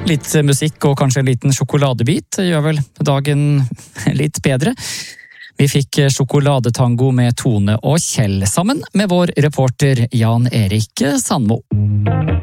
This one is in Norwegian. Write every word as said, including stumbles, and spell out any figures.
Litt musikk og kanskje en liten sjokoladebit gjør vel dagen litt bedre. Vi fikk sjokoladetango med Tone og Kjell sammen med vår reporter Jan Erik Sandmo.